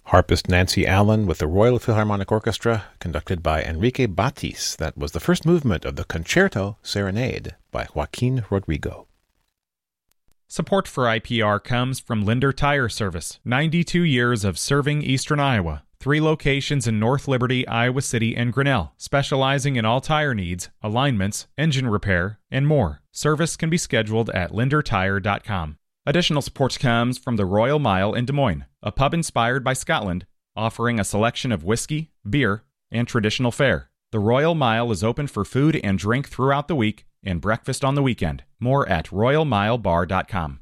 Harpist Nancy Allen with the Royal Philharmonic Orchestra, conducted by Enrique Batis. That was the first movement of the Concerto Serenade by Joaquin Rodrigo. Support for IPR comes from Linder Tire Service. 92 years of serving Eastern Iowa. 3 locations in North Liberty, Iowa City, and Grinnell, specializing in all tire needs, alignments, engine repair, and more. Service can be scheduled at lindertire.com. Additional support comes from the Royal Mile in Des Moines, a pub inspired by Scotland, offering a selection of whiskey, beer, and traditional fare. The Royal Mile is open for food and drink throughout the week and breakfast on the weekend. More at royalmilebar.com.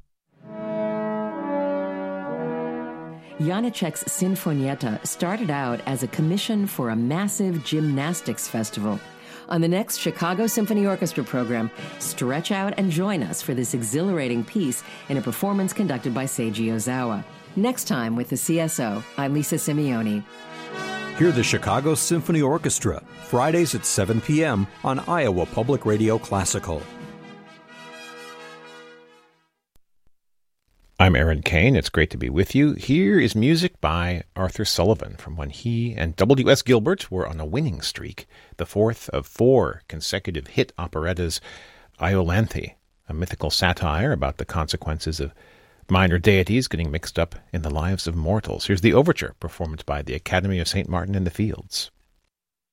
Janáček's Sinfonietta started out as a commission for a massive gymnastics festival. On the next Chicago Symphony Orchestra program, stretch out and join us for this exhilarating piece in a performance conducted by Seiji Ozawa. Next time with the CSO, I'm Lisa Simeone. Hear the Chicago Symphony Orchestra, Fridays at 7 p.m. on Iowa Public Radio Classical. I'm Aaron Kane. It's great to be with you. Here is music by Arthur Sullivan from when he and W.S. Gilbert were on a winning streak, the fourth of 4 consecutive hit operettas, Iolanthe, a mythical satire about the consequences of minor deities getting mixed up in the lives of mortals. Here's the overture, performed by the Academy of St. Martin in the Fields.